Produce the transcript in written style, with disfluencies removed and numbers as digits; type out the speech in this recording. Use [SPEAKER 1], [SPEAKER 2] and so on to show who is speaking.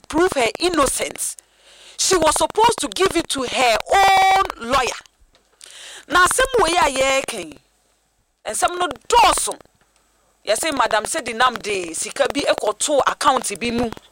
[SPEAKER 1] prove her innocence, she was supposed to give it to her own lawyer. Now, some way I can, and some no dorsum. Yes, Madam said the name de Sikabi Eko to account be mu.